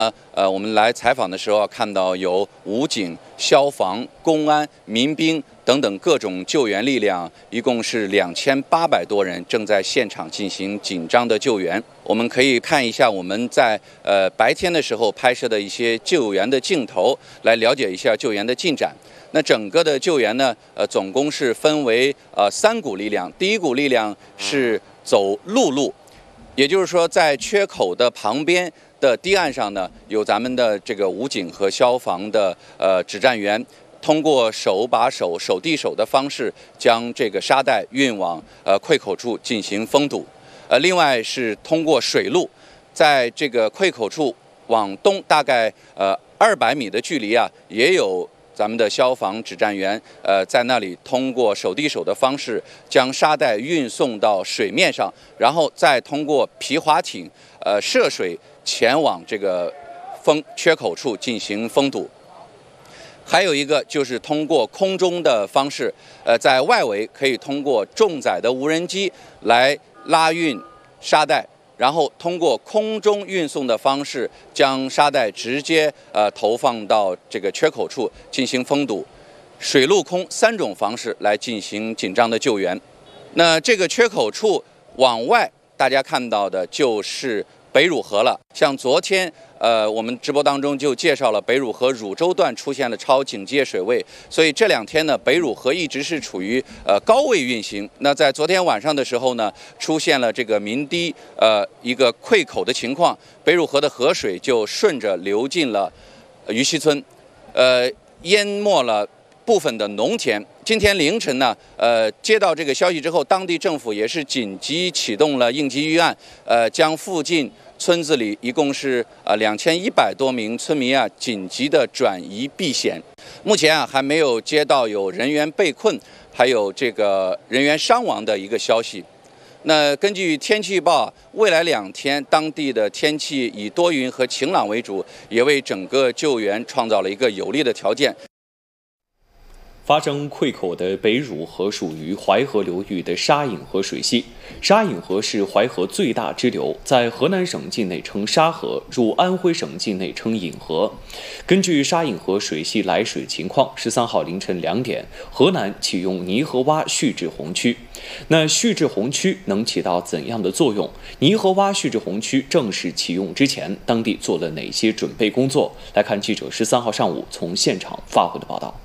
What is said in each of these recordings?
我们来采访的时候看到有武警、消防、公安、民兵等等各种救援力量，一共是2800多人正在现场进行紧张的救援。我们可以看一下我们在白天的时候拍摄的一些救援的镜头，来了解一下救援的进展。那整个的救援呢，总共是分为3股力量。第一股力量是走陆路，也就是说在缺口的旁边的堤岸上呢，有咱们的这个武警和消防的指战员，通过手把手、手递手的方式，将这个沙袋运往溃口处进行封堵。另外是通过水路，在这个溃口处往东大概200米的距离啊，也有咱们的消防指战员在那里通过手递手的方式将沙袋运送到水面上，然后再通过皮划艇涉水前往这个缺口处进行封堵。还有一个就是通过空中的方式，在外围可以通过重载的无人机来拉运沙袋，然后通过空中运送的方式将沙袋直接投放到这个缺口处进行封堵。水陆空3种方式来进行紧张的救援。那这个缺口处往外，大家看到的就是北汝河了。像昨天我们直播当中就介绍了北汝河汝州段出现了超警戒水位，所以这2天呢，北汝河一直是处于高位运行。那在昨天晚上的时候呢，出现了这个鸣堤一个溃口的情况，北汝河的河水就顺着流进了鱼溪村，淹没了部分的农田。今天凌晨呢，接到这个消息之后，当地政府也是紧急启动了应急预案，将附近村子里一共是2100多名村民啊紧急的转移避险。目前啊还没有接到有人员被困，还有这个人员伤亡的一个消息。那根据天气预报，未来2天当地的天气以多云和晴朗为主，也为整个救援创造了一个有利的条件。 发生溃口的北汝河属于淮河流域的沙引河水系。沙引河是淮河最大支流，在河南省境内称沙河，入安徽省境内称引河。根据沙引河水系来水情况，13号凌晨2点，河南启用泥河洼蓄滞洪区。那蓄滞洪区能起到怎样的作用？泥河洼蓄滞洪区正式启用之前，当地做了哪些准备工作？来看记者13号上午从现场发回的报道。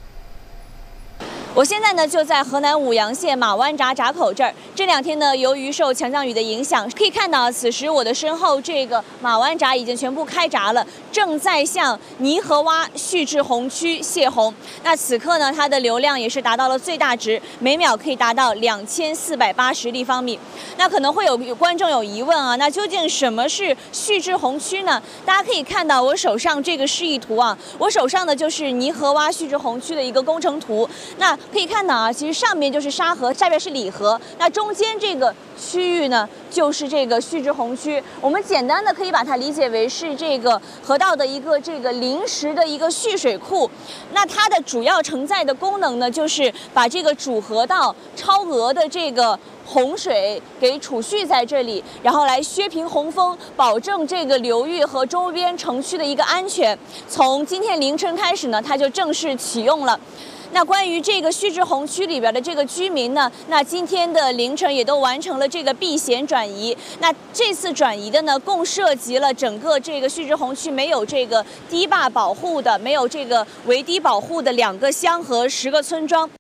我现在呢就在河南舞阳县马湾闸口这儿。这2天呢，由于受强降雨的影响，可以看到此时我的身后这个马湾闸已经全部开闸了，正在向泥河洼蓄滞洪区泄洪。那此刻呢，它的流量也是达到了最大值，每秒可以达到2480立方米。那可能会有观众有疑问啊，那究竟什么是蓄滞洪区呢？大家可以看到我手上这个示意图啊，我手上的就是泥河洼蓄滞洪区的一个工程图。那可以看到啊，其实上面就是沙河，下边是里河，那中间这个区域呢，就是这个蓄滞洪区。我们简单的可以把它理解为是这个河道的一个临时的一个蓄水库。那它的主要承载的功能呢，就是把这个主河道超额的这个洪水给储蓄在这里，然后来削平洪峰，保证这个流域和周边城区的一个安全。从今天凌晨开始呢，它就正式启用了。那关于这个蓄滞洪区里边的这个居民呢，那今天的凌晨也都完成了这个避险转移。那这次转移的呢，共涉及了整个这个蓄滞洪区没有这个堤坝保护的、没有这个围堤保护的2个乡和10个村庄。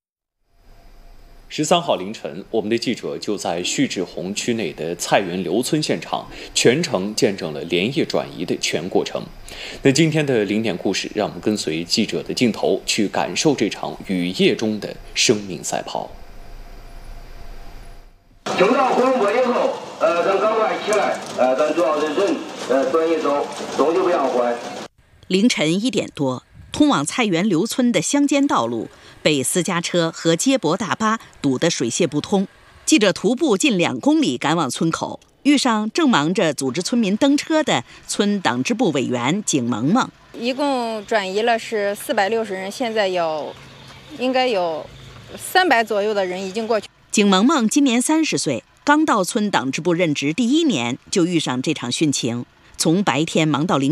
13号凌晨，我们的记者就在蓄滞洪区内的菜园刘村现场，全程见证了连夜转移的全过程。那今天的0点故事，让我们跟随记者的镜头，去感受这场雨夜中的生命赛跑。 听到广播以后，咱赶快起来，咱主要的人，转移走，动就不要坏。 凌晨1点多，通往菜园刘村的乡间道路被私家车和接驳大巴堵得水泄不通。记者徒步近2公里赶往村口，遇上正忙着组织村民登车的村党支部委员景萌萌。 一共转移了是460人，现在应该有300左右的人已经过去。 景萌萌今年30岁，刚到村党支部任职第1年就遇上这场汛情。 从白天忙到凌